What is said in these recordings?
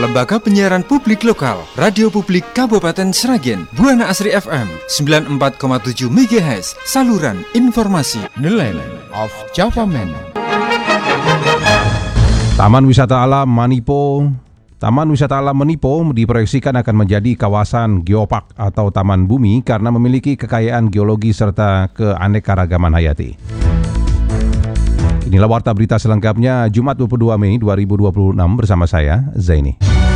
Lembaga Penyiaran Publik Lokal, Radio Publik Kabupaten Sragen, Buana Asri FM 94,7 MHz, saluran informasi. The Land of Java Man. Taman Wisata Alam Manipo diproyeksikan akan menjadi kawasan geopark atau taman bumi karena memiliki kekayaan geologi serta keanekaragaman hayati. Inilah warta berita selengkapnya Jumat 22 Mei 2026 bersama saya, Zaini.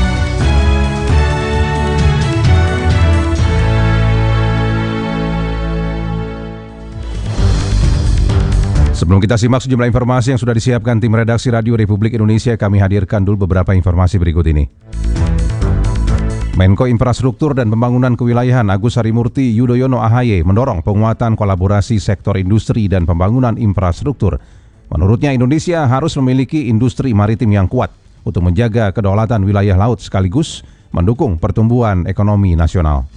Sebelum kita simak sejumlah informasi yang sudah disiapkan tim redaksi Radio Republik Indonesia, kami hadirkan dulu beberapa informasi berikut ini. Menko Infrastruktur dan Pembangunan Kewilayahan Agus Harimurti Yudhoyono AHY mendorong penguatan kolaborasi sektor industri dan pembangunan infrastruktur. Menurutnya Indonesia harus memiliki industri maritim yang kuat untuk menjaga kedaulatan wilayah laut sekaligus mendukung pertumbuhan ekonomi nasional.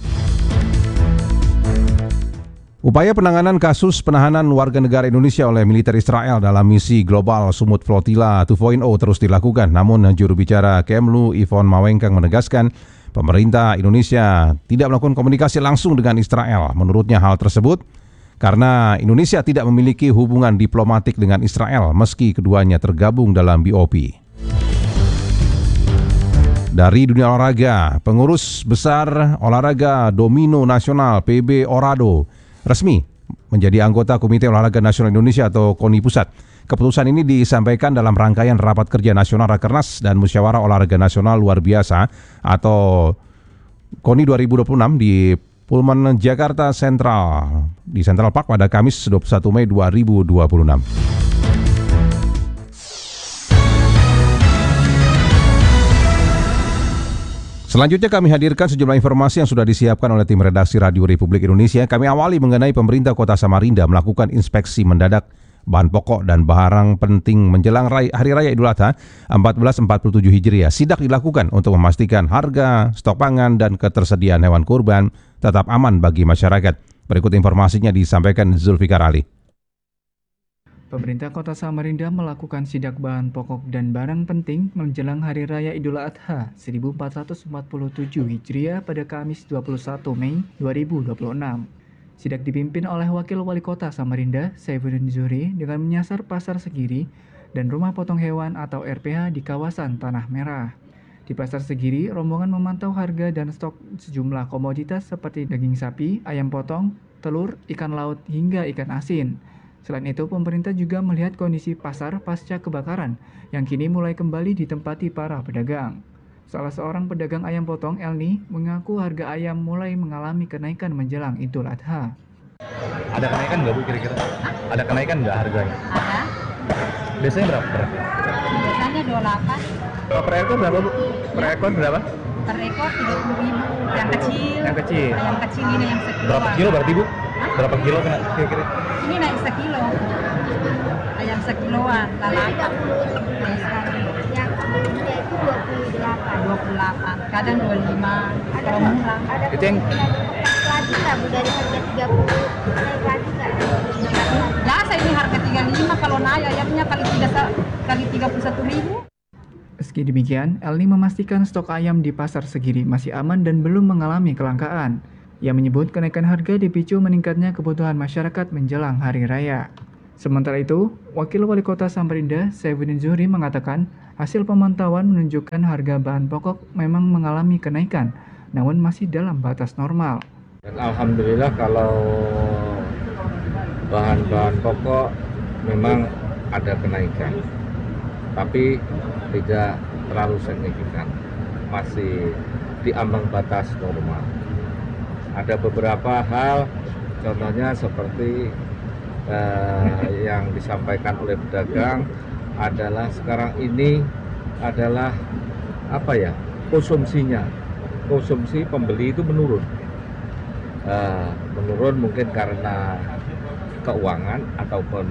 Upaya penanganan kasus penahanan warga negara Indonesia oleh militer Israel dalam misi global Sumut Flotilla 2.0 terus dilakukan. Namun juru bicara Kemlu Yvonne Mawengkang menegaskan pemerintah Indonesia tidak melakukan komunikasi langsung dengan Israel. Menurutnya hal tersebut karena Indonesia tidak memiliki hubungan diplomatik dengan Israel meski keduanya tergabung dalam BOP. Dari dunia olahraga, pengurus besar olahraga Domino Nasional PB Orado resmi menjadi anggota Komite Olahraga Nasional Indonesia atau KONI Pusat. Keputusan ini disampaikan dalam rangkaian Rapat Kerja Nasional Rakernas dan Musyawarah Olahraga Nasional Luar Biasa atau KONI 2026 di Pullman Jakarta Central di Central Park pada Kamis 21 Mei 2026. Selanjutnya kami hadirkan sejumlah informasi yang sudah disiapkan oleh tim redaksi Radio Republik Indonesia. Kami awali mengenai pemerintah Kota Samarinda melakukan inspeksi mendadak bahan pokok dan barang penting menjelang Hari Raya Idul Adha 1447 Hijriah. Sidak dilakukan untuk memastikan harga, stok pangan, dan ketersediaan hewan kurban tetap aman bagi masyarakat. Berikut informasinya disampaikan Zulfikar Ali. Pemerintah Kota Samarinda melakukan sidak bahan pokok dan barang penting menjelang Hari Raya Idul Adha 1447 Hijriah pada Kamis 21 Mei 2026. Sidak dipimpin oleh Wakil Wali Kota Samarinda, Saifuddin Zuhri, dengan menyasar Pasar Segiri dan Rumah Potong Hewan atau RPH di kawasan Tanah Merah. Di Pasar Segiri, rombongan memantau harga dan stok sejumlah komoditas seperti daging sapi, ayam potong, telur, ikan laut, hingga ikan asin. Selain itu, pemerintah juga melihat kondisi pasar pasca kebakaran yang kini mulai kembali ditempati para pedagang. Salah seorang pedagang ayam potong, Elni, mengaku harga ayam mulai mengalami kenaikan menjelang Idul Adha. Ada kenaikan nggak Bu kira-kira? Ada kenaikan nggak harganya? Ada. Biasanya berapa? Biasanya 28. Per ekor berapa Bu? Per ekor berapa? Per ekor 30.000. Yang kecil. Yang kecil. Yang kecil ini yang sekilo. Berapa kilo berarti Bu? Hah? Berapa kilo kena kira-kira? Ini naik sekilo. Ayam sekiloan, lalapan. Yang sebelumnya itu 28, kadang 25. Kalau murah. Itu yang lagi lah Bu, dari harga 30 naik lagi nggak? Biasa ini harga 35, kalau naik ayamnya kali 31.000. Meski demikian, Elni memastikan stok ayam di Pasar Segiri masih aman dan belum mengalami kelangkaan. Ia menyebut kenaikan harga dipicu meningkatnya kebutuhan masyarakat menjelang Hari Raya. Sementara itu, Wakil Wali Kota Samarinda, Saifuddin Zuhri, mengatakan hasil pemantauan menunjukkan harga bahan pokok memang mengalami kenaikan, namun masih dalam batas normal. Dan alhamdulillah kalau bahan-bahan pokok memang ada kenaikan, tapi tidak terlalu signifikan, masih di ambang batas normal. Ada beberapa hal, contohnya seperti yang disampaikan oleh pedagang adalah sekarang ini adalah konsumsi pembeli itu menurun. Menurun mungkin karena keuangan ataupun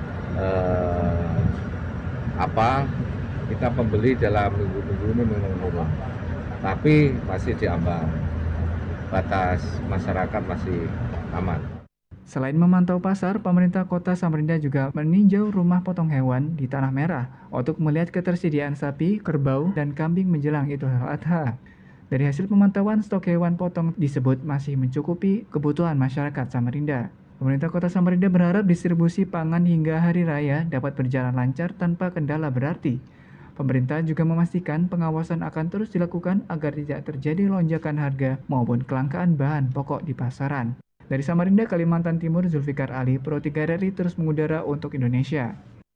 kita pembeli dalam minggu-minggu ini memang menurun, tapi masih di ambang batas masyarakat masih aman. Selain memantau pasar, pemerintah kota Samarinda juga meninjau rumah potong hewan di Tanah Merah untuk melihat ketersediaan sapi, kerbau, dan kambing menjelang Idul Adha. Dari hasil pemantauan, stok hewan potong disebut masih mencukupi kebutuhan masyarakat Samarinda. Pemerintah kota Samarinda berharap distribusi pangan hingga hari raya dapat berjalan lancar tanpa kendala berarti. Pemerintah juga memastikan pengawasan akan terus dilakukan agar tidak terjadi lonjakan harga maupun kelangkaan bahan pokok di pasaran. Dari Samarinda, Kalimantan Timur, Zulfikar Ali, Pro 3 RRI terus mengudara untuk Indonesia.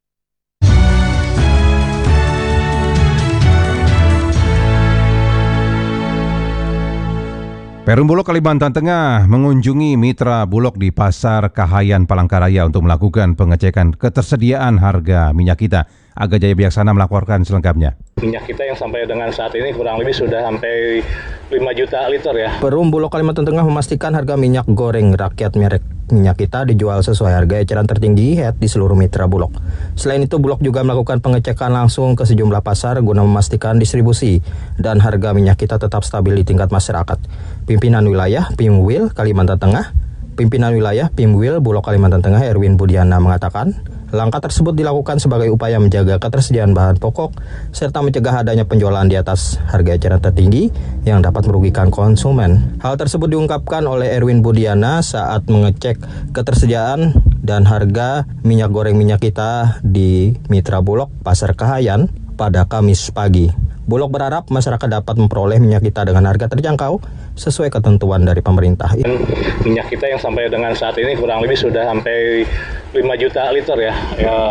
Perum Bulog Kalimantan Tengah mengunjungi mitra Bulog di Pasar Kahayan Palangkaraya untuk melakukan pengecekan ketersediaan harga minyak kita. Aga Jaya Bijaksana melaporkan selengkapnya. Minyak kita yang sampai dengan saat ini kurang lebih sudah sampai 5 juta liter ya. Perum Bulog Kalimantan Tengah memastikan harga minyak goreng rakyat merek minyak kita dijual sesuai harga eceran tertinggi HET di seluruh mitra Bulog. Selain itu, Bulog juga melakukan pengecekan langsung ke sejumlah pasar guna memastikan distribusi dan harga minyak kita tetap stabil di tingkat masyarakat. Pimpinan wilayah Pimwil Kalimantan Tengah, Pimpinan wilayah Pimwil Bulog Kalimantan Tengah Erwin Budiana mengatakan, langkah tersebut dilakukan sebagai upaya menjaga ketersediaan bahan pokok serta mencegah adanya penjualan di atas harga eceran tertinggi yang dapat merugikan konsumen. Hal tersebut diungkapkan oleh Erwin Budiana saat mengecek ketersediaan dan harga minyak goreng minyak kita di Mitra Bulog Pasar Kahayan pada Kamis pagi. Bulog berharap masyarakat dapat memperoleh minyak kita dengan harga terjangkau sesuai ketentuan dari pemerintah. Minyak kita yang sampai dengan saat ini kurang lebih sudah sampai 5 juta liter ya,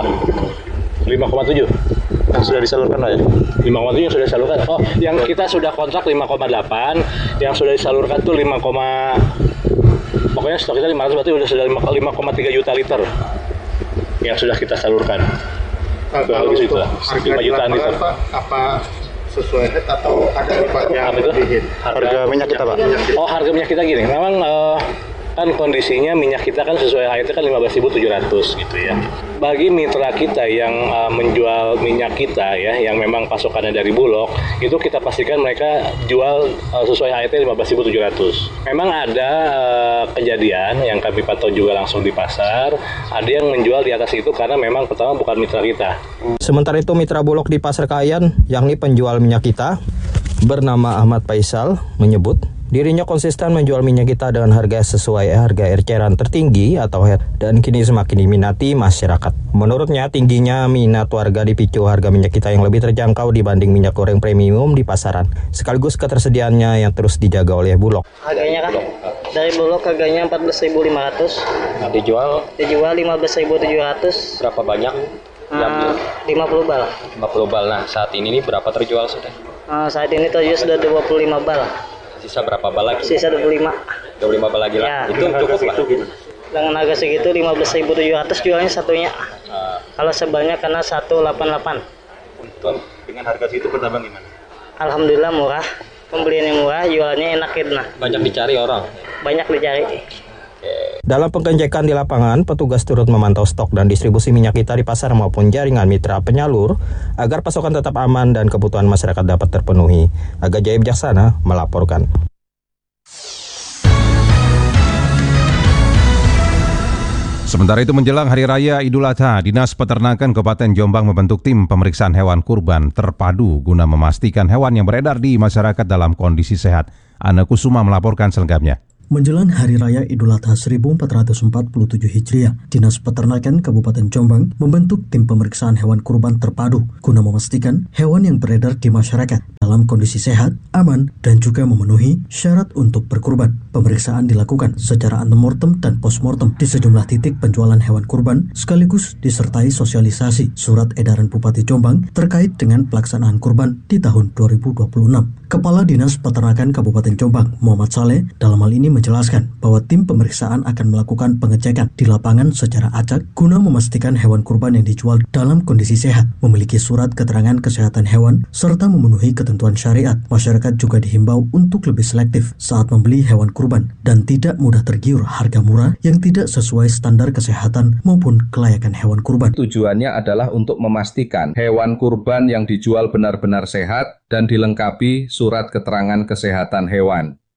5,7 yang sudah disalurkan lah ya. 5,7 yang sudah disalurkan. Oh, yang kita sudah kontrak 5,8, yang sudah disalurkan tuh 5, pokoknya stok kita 500 berarti sudah 5,3 juta liter yang sudah kita salurkan. Kalau itu untuk 5 jutaan liter. Apa sesuai head atau ada yang lebih harga minyak kita, Pak? Oh, harga minyak kita gini. Memang kan kondisinya minyak kita kan sesuai HET kan 15.700 gitu ya. Bagi mitra kita yang menjual minyak kita ya, yang memang pasokannya dari Bulog, itu kita pastikan mereka jual sesuai HET 15.700. Memang ada kejadian yang kami pantau juga langsung di pasar, ada yang menjual di atas itu karena memang pertama bukan mitra kita. Sementara itu mitra Bulog di Pasar Kahayan, yakni penjual minyak kita, bernama Ahmad Faisal, menyebut dirinya konsisten menjual minyak kita dengan harga sesuai harga eceran tertinggi atau HET dan kini semakin diminati masyarakat. Menurutnya, tingginya minat warga dipicu harga minyak kita yang lebih terjangkau dibanding minyak goreng premium di pasaran, sekaligus ketersediaannya yang terus dijaga oleh Bulog. Harganya kan dari Bulog harganya 14.500, Dijual 15.700. berapa banyak? 50 bal. 50 bal. Nah, saat ini nih berapa terjual sudah? Saat ini terjual sudah 25 bal. Sisa berapa bal lagi? Sisa 25. 25 bal lagi lah. Ya. Itu cukup lah. Dengan harga segitu 15.700 jualnya satunya. Kalau sebanyak karena 188. Dengan harga segitu bertambah gimana? Alhamdulillah murah. Pembeliannya murah, jualannya enak gitu. Banyak dicari orang. Banyak dicari. Dalam pengecekan di lapangan, petugas turut memantau stok dan distribusi minyak kita di pasar maupun jaringan mitra penyalur agar pasokan tetap aman dan kebutuhan masyarakat dapat terpenuhi. Aga Jaya Bijaksana melaporkan. Sementara itu menjelang Hari Raya Idul Adha, Dinas Peternakan Kabupaten Jombang membentuk tim pemeriksaan hewan kurban terpadu guna memastikan hewan yang beredar di masyarakat dalam kondisi sehat. Ana Kusuma melaporkan selengkapnya. Menjelang Hari Raya Idul Adha 1447 Hijriah, Dinas Peternakan Kabupaten Jombang membentuk tim pemeriksaan hewan kurban terpadu guna memastikan hewan yang beredar di masyarakat dalam kondisi sehat, aman, dan juga memenuhi syarat untuk berkurban. Pemeriksaan dilakukan secara antemortem dan postmortem di sejumlah titik penjualan hewan kurban, sekaligus disertai sosialisasi surat edaran Bupati Jombang terkait dengan pelaksanaan kurban di tahun 2026. Kepala Dinas Peternakan Kabupaten Jombang, Muhammad Saleh, dalam hal ini menjelaskan bahwa tim pemeriksaan akan melakukan pengecekan di lapangan secara acak guna memastikan hewan kurban yang dijual dalam kondisi sehat, memiliki surat keterangan kesehatan hewan, serta memenuhi ketentuan syariat. Masyarakat juga dihimbau untuk lebih selektif saat membeli hewan kurban dan tidak mudah tergiur harga murah yang tidak sesuai standar kesehatan maupun kelayakan hewan kurban. Tujuannya adalah untuk memastikan hewan kurban yang dijual benar-benar sehat dan dilengkapi surat keterangan kesehatan hewan.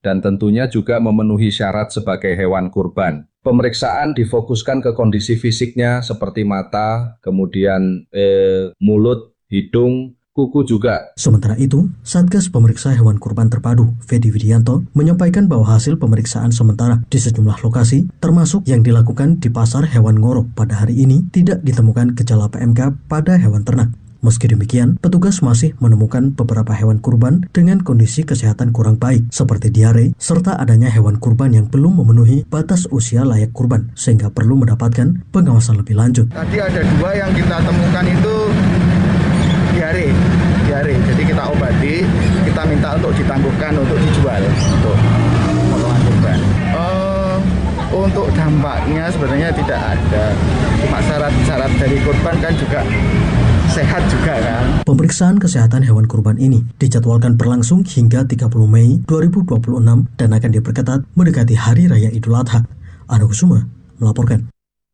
dan tentunya juga memenuhi syarat sebagai hewan kurban. Pemeriksaan difokuskan ke kondisi fisiknya seperti mata, kemudian mulut, hidung, kuku juga. Sementara itu, Satgas Pemeriksa Hewan Kurban Terpadu, Fedi Widianto, menyampaikan bahwa hasil pemeriksaan sementara di sejumlah lokasi, termasuk yang dilakukan di Pasar Hewan Ngoro pada hari ini, tidak ditemukan gejala PMK pada hewan ternak. Meski demikian, petugas masih menemukan beberapa hewan kurban dengan kondisi kesehatan kurang baik, seperti diare, serta adanya hewan kurban yang belum memenuhi batas usia layak kurban, sehingga perlu mendapatkan pengawasan lebih lanjut. Tadi ada 2 yang kita temukan itu diare. Jadi kita obati, kita minta untuk ditangguhkan untuk dijual untuk potongan kurban. Untuk dampaknya sebenarnya tidak ada. Cuma syarat dari kurban kan juga sehat juga kan. Pemeriksaan kesehatan hewan kurban ini dijadwalkan berlangsung hingga 30 Mei 2026 dan akan diperketat mendekati Hari Raya Idul Adha. Ana Kusuma melaporkan.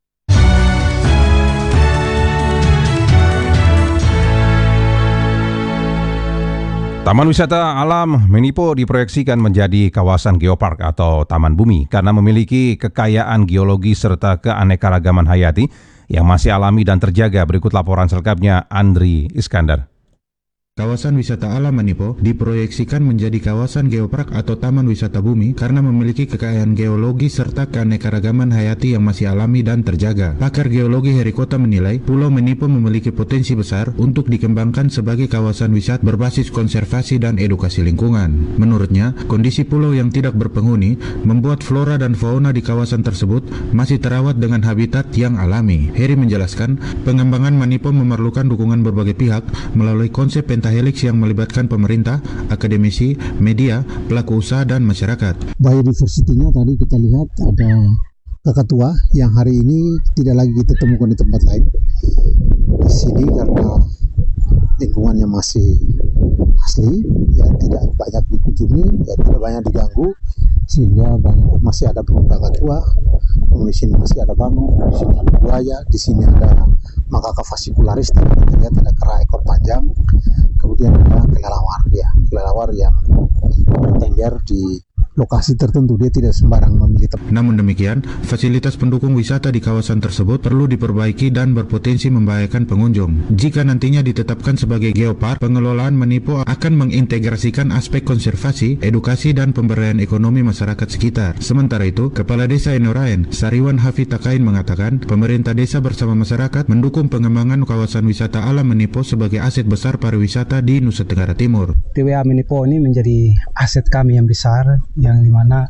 Taman Wisata Alam Menipo diproyeksikan menjadi kawasan geopark atau taman bumi karena memiliki kekayaan geologi serta keanekaragaman hayati yang masih alami dan terjaga. Berikut laporan selengkapnya Andri Iskandar. Kawasan wisata alam Menipo diproyeksikan menjadi kawasan geopark atau taman wisata bumi karena memiliki kekayaan geologi serta keanekaragaman hayati yang masih alami dan terjaga. Pakar geologi Heri Kota menilai Pulau Menipo memiliki potensi besar untuk dikembangkan sebagai kawasan wisata berbasis konservasi dan edukasi lingkungan. Menurutnya, kondisi pulau yang tidak berpenghuni membuat flora dan fauna di kawasan tersebut masih terawat dengan habitat yang alami. Heri menjelaskan, pengembangan Menipo memerlukan dukungan berbagai pihak melalui konsep pentahelix yang melibatkan pemerintah, akademisi, media, pelaku usaha, dan masyarakat. Biodiversity-nya tadi kita lihat ada kakatua yang hari ini tidak lagi kita temukan di tempat lain. Di sini karena lingkungannya masih asli, ya tidak banyak dikunjungi, ya tidak banyak diganggu, sehingga masih ada burung kakatua. Di sini masih ada bangun, di sini ada buaya, di sini ada makaka fascicularis, kita lihat ada kera ekor panjang, kemudian ada kelelawar yang bertengger di lokasi tertentu, dia tidak sembarang memilih tempat. Namun demikian, fasilitas pendukung wisata di kawasan tersebut perlu diperbaiki dan berpotensi membahayakan pengunjung. Jika nantinya ditetapkan sebagai geopark, pengelolaan Menipo akan mengintegrasikan aspek konservasi, edukasi, dan pemberdayaan ekonomi masyarakat sekitar. Sementara itu, Kepala Desa Enoraen, Sariwan Hafid Takain mengatakan, pemerintah desa bersama masyarakat mendukung pengembangan kawasan wisata alam Menipo sebagai aset besar pariwisata di Nusa Tenggara Timur. TWA Menipo ini menjadi aset kami yang besar, yang dimana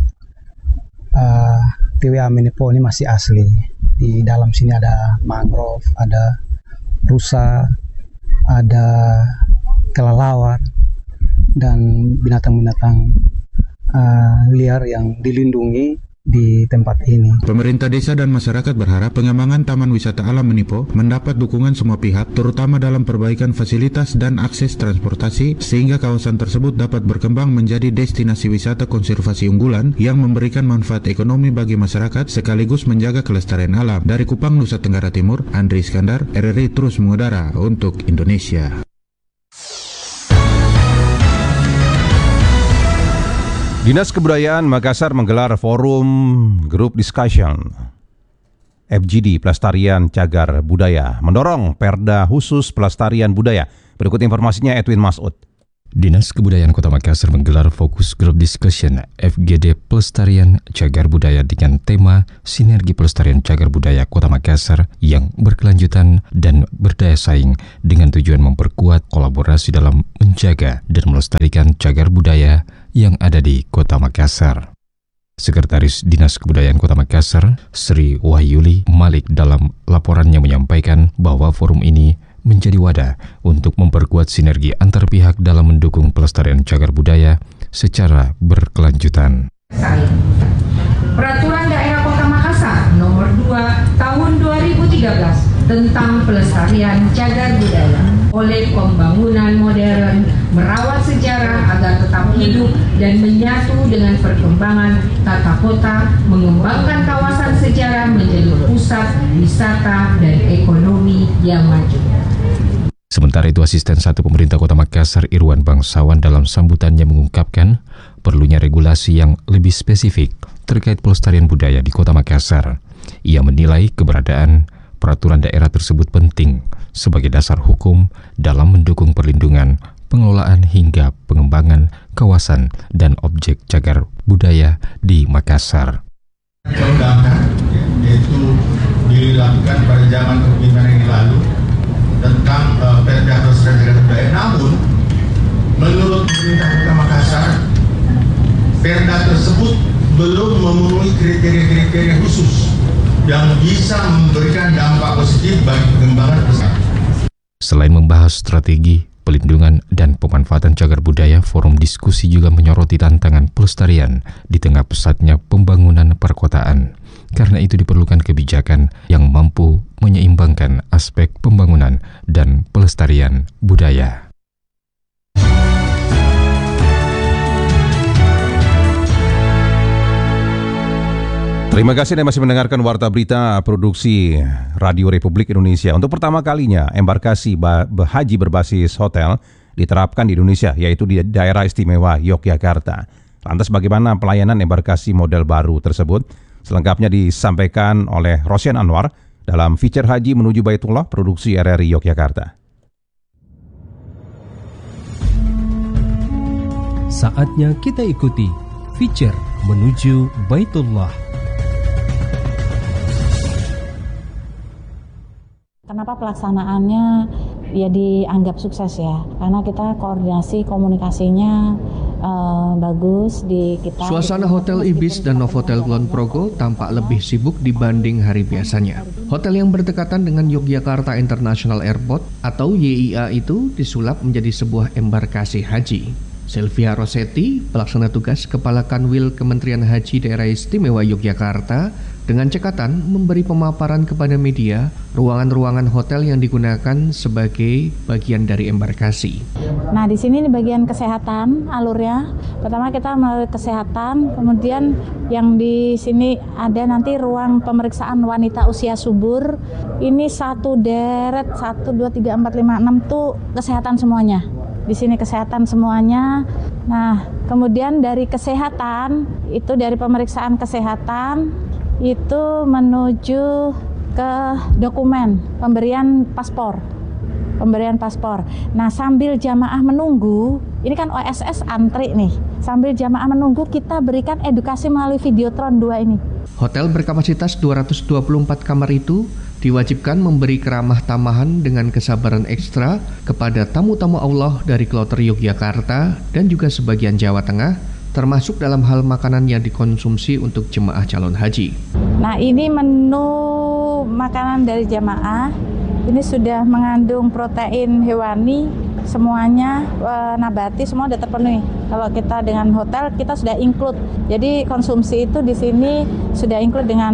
TWA Menipo ini masih asli. Di dalam sini ada mangrove, ada rusa, ada kelelawar, dan binatang-binatang liar yang dilindungi di tempat ini. Pemerintah desa dan masyarakat berharap pengembangan Taman Wisata Alam Menipo mendapat dukungan semua pihak, terutama dalam perbaikan fasilitas dan akses transportasi, sehingga kawasan tersebut dapat berkembang menjadi destinasi wisata konservasi unggulan yang memberikan manfaat ekonomi bagi masyarakat sekaligus menjaga kelestarian alam. Dari Kupang, Nusa Tenggara Timur, Andri Iskandar, RRI terus mengudara untuk Indonesia. Dinas Kebudayaan Makassar menggelar forum Group Discussion FGD Pelestarian Cagar Budaya mendorong perda khusus pelestarian budaya. Berikut informasinya Edwin Masud. Dinas Kebudayaan Kota Makassar menggelar fokus Group Discussion FGD Pelestarian Cagar Budaya dengan tema Sinergi Pelestarian Cagar Budaya Kota Makassar yang berkelanjutan dan berdaya saing dengan tujuan memperkuat kolaborasi dalam menjaga dan melestarikan cagar budaya yang ada di Kota Makassar. Sekretaris Dinas Kebudayaan Kota Makassar, Sri Wahyuli Malik dalam laporannya menyampaikan bahwa forum ini menjadi wadah untuk memperkuat sinergi antar pihak dalam mendukung pelestarian cagar budaya secara berkelanjutan. Peraturan Daerah Kota Makassar Nomor 2 Tahun 2013 tentang pelestarian cagar budaya oleh pembangunan modern merawat sejarah agar tetap hidup dan menyatu dengan perkembangan tata kota, mengembangkan kawasan sejarah menjadi pusat wisata dan ekonomi yang maju. Sementara itu, Asisten 1 Pemerintah Kota Makassar Irwan Bangsawan dalam sambutannya mengungkapkan perlunya regulasi yang lebih spesifik terkait pelestarian budaya di Kota Makassar. Ia menilai keberadaan peraturan daerah tersebut penting sebagai dasar hukum dalam mendukung perlindungan, pengelolaan hingga pengembangan kawasan dan objek cagar budaya di Makassar. Undang-undang yaitu dilakukan pada zaman kepemimpinan yang lalu tentang Perda Pelestarian Cagar Budaya. Namun menurut pemerintah Kota Makassar, Perda tersebut belum memenuhi kriteria-kriteria khusus yang bisa memberikan dampak positif bagi pengembangan besar. Selain membahas strategi pelindungan dan pemanfaatan cagar budaya, forum diskusi juga menyoroti tantangan pelestarian di tengah pesatnya pembangunan perkotaan. Karena itu diperlukan kebijakan yang mampu menyeimbangkan aspek pembangunan dan pelestarian budaya. Terima kasih Anda masih mendengarkan Warta Berita Produksi Radio Republik Indonesia. Untuk pertama kalinya, embarkasi haji berbasis hotel diterapkan di Indonesia, yaitu di daerah istimewa Yogyakarta. Lantas bagaimana pelayanan embarkasi model baru tersebut? Selengkapnya disampaikan oleh Rosyan Anwar dalam feature Haji Menuju Baitullah produksi RRI Yogyakarta. Saatnya kita ikuti feature Menuju Baitullah. Kenapa pelaksanaannya ya dianggap sukses ya? Karena kita koordinasi komunikasinya bagus di kita. Suasana Hotel Ibis dan Novotel Kulon Progo tampak lebih sibuk dibanding hari biasanya. Hotel yang berdekatan dengan Yogyakarta International Airport atau YIA itu disulap menjadi sebuah embarkasi haji. Sylvia Rossetti, pelaksana tugas Kepala Kanwil Kementerian Haji Daerah Istimewa Yogyakarta, dengan cekatan memberi pemaparan kepada media ruangan-ruangan hotel yang digunakan sebagai bagian dari embarkasi. Nah, di sini di bagian kesehatan alurnya. Pertama kita melalui kesehatan, kemudian yang di sini ada nanti ruang pemeriksaan wanita usia subur. Ini satu deret 1 2 3 4 5 6 tuh kesehatan semuanya. Di sini kesehatan semuanya. Nah, kemudian dari kesehatan itu dari pemeriksaan kesehatan itu menuju ke dokumen pemberian paspor. Nah, sambil jamaah menunggu, ini kan OSS antri nih. Sambil jamaah menunggu kita berikan edukasi melalui Videotron 2 ini. Hotel berkapasitas 224 kamar itu diwajibkan memberi keramah tamahan dengan kesabaran ekstra kepada tamu-tamu Allah dari kloter Yogyakarta dan juga sebagian Jawa Tengah, termasuk dalam hal makanan yang dikonsumsi untuk jemaah calon haji. Nah, ini menu makanan dari jamaah. Ini sudah mengandung protein hewani, semuanya nabati, semua sudah terpenuhi. Kalau kita dengan hotel, kita sudah include. Jadi konsumsi itu di sini sudah include dengan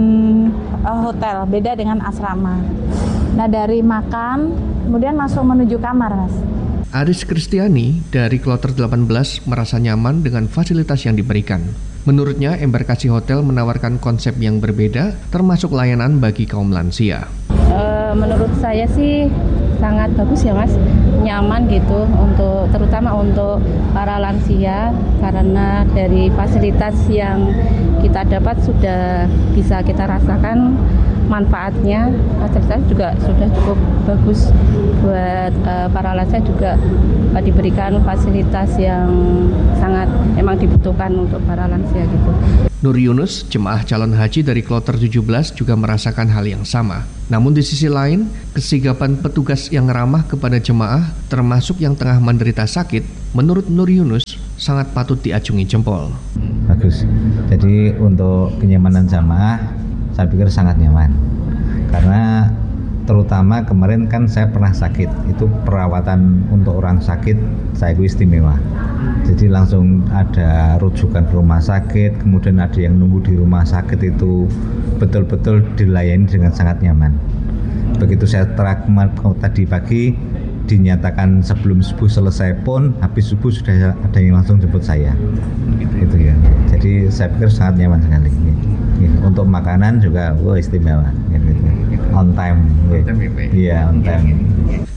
hotel, beda dengan asrama. Nah, dari makan, kemudian langsung menuju kamar, Mas. Aris Kristiani dari kloter 18 merasa nyaman dengan fasilitas yang diberikan. Menurutnya, embarkasi hotel menawarkan konsep yang berbeda, termasuk layanan bagi kaum lansia. Menurut saya sih sangat bagus ya Mas, nyaman gitu untuk terutama untuk para lansia karena dari fasilitas yang kita dapat sudah bisa kita rasakan manfaatnya. Fasilitas juga sudah cukup bagus buat para lansia, juga diberikan fasilitas yang sangat emang dibutuhkan untuk para lansia gitu. Nur Yunus, jemaah calon haji dari kloter 17 juga merasakan hal yang sama. Namun di sisi lain, kesigapan petugas yang ramah kepada jemaah, termasuk yang tengah menderita sakit, menurut Nur Yunus sangat patut diacungi jempol. Bagus. Jadi untuk kenyamanan jamaah, saya pikir sangat nyaman. Karena terutama kemarin kan saya pernah sakit, itu perawatan untuk orang sakit saya itu istimewa. Jadi langsung ada rujukan ke rumah sakit, kemudian ada yang nunggu di rumah sakit, itu betul-betul dilayani dengan sangat nyaman. Begitu saya tadi pagi dinyatakan sebelum subuh selesai pun, habis subuh sudah ada yang langsung jemput saya. Gitu ya. Jadi saya pikir sangat nyaman sekali. Untuk makanan juga istimewa. On time. Iya, on time.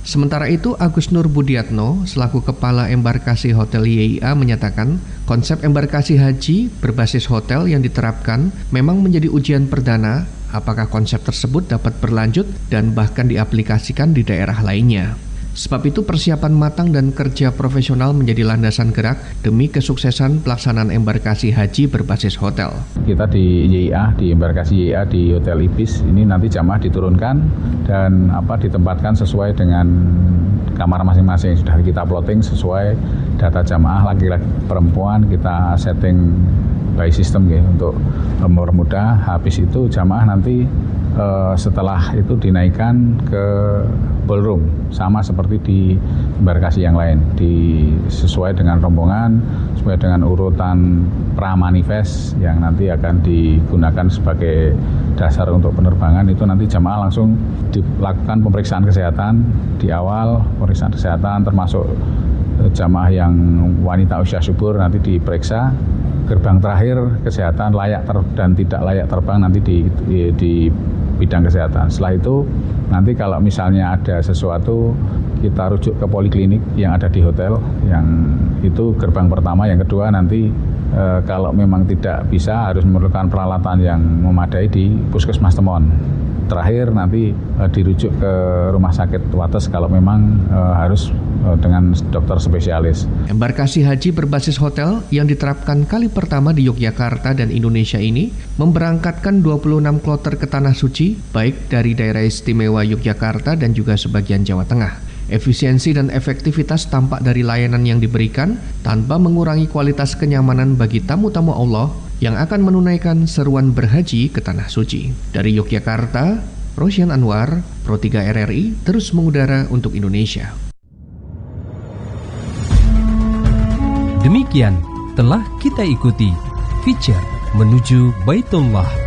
Sementara itu, Agus Nur Budiatno, selaku Kepala Embarkasi Hotel YIA menyatakan, konsep embarkasi haji berbasis hotel yang diterapkan memang menjadi ujian perdana apakah konsep tersebut dapat berlanjut dan bahkan diaplikasikan di daerah lainnya. Sebab itu persiapan matang dan kerja profesional menjadi landasan gerak demi kesuksesan pelaksanaan embarkasi haji berbasis hotel. Kita di YIA, di embarkasi YIA di Hotel Ibis, ini nanti jamaah diturunkan dan ditempatkan sesuai dengan kamar masing-masing. Sudah kita plotting sesuai data jamaah laki-laki perempuan, kita setting by system ya, untuk mempermudah. Habis itu jamaah nanti setelah itu dinaikkan ke ballroom, sama seperti di embarkasi yang lain, sesuai dengan rombongan, sesuai dengan urutan pramanifest yang nanti akan digunakan sebagai dasar untuk penerbangan. Itu nanti jamaah langsung dilakukan pemeriksaan kesehatan di awal, pemeriksaan kesehatan termasuk jamaah yang wanita usia subur nanti diperiksa. Gerbang terakhir kesehatan layak dan tidak layak terbang nanti di bidang kesehatan. Setelah itu nanti kalau misalnya ada sesuatu kita rujuk ke poliklinik yang ada di hotel, yang itu gerbang pertama. Yang kedua nanti kalau memang tidak bisa harus memerlukan peralatan yang memadai di Puskesmas Temon. Terakhir nanti dirujuk ke rumah sakit Wates kalau memang harus dengan dokter spesialis. Embarkasi haji berbasis hotel yang diterapkan kali pertama di Yogyakarta dan Indonesia ini memberangkatkan 26 kloter ke Tanah Suci, baik dari daerah istimewa Yogyakarta dan juga sebagian Jawa Tengah. Efisiensi dan efektivitas tampak dari layanan yang diberikan tanpa mengurangi kualitas kenyamanan bagi tamu-tamu Allah yang akan menunaikan seruan berhaji ke Tanah Suci. Dari Yogyakarta, Rosyan Anwar, Pro 3 RRI, terus mengudara untuk Indonesia. Demikian telah kita ikuti feature menuju Baitullah